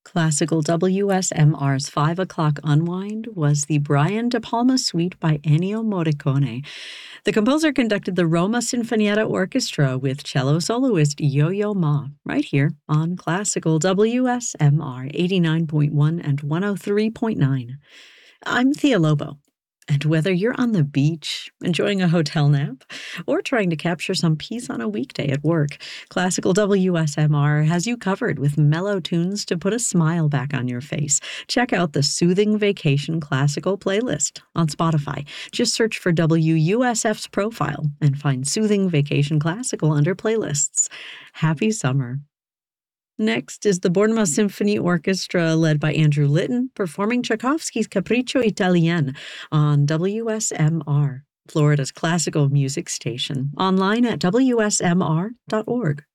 Classical WSMR's 5 o'clock unwind was the Brian De Palma Suite by Ennio Morricone. The composer conducted the Roma Sinfonietta Orchestra with cello soloist Yo-Yo Ma, right here on Classical WSMR 89.1 and 103.9. I'm Thea Lobo. And whether you're on the beach, enjoying a hotel nap, or trying to capture some peace on a weekday at work, Classical WSMR has you covered with mellow tunes to put a smile back on your face. Check out the Soothing Vacation Classical playlist on Spotify. Just search for WUSF's profile and find Soothing Vacation Classical under playlists. Happy summer. Next is the Bournemouth Symphony Orchestra, led by Andrew Litton, performing Tchaikovsky's Capriccio Italien on WSMR, Florida's classical music station, online at wsmr.org.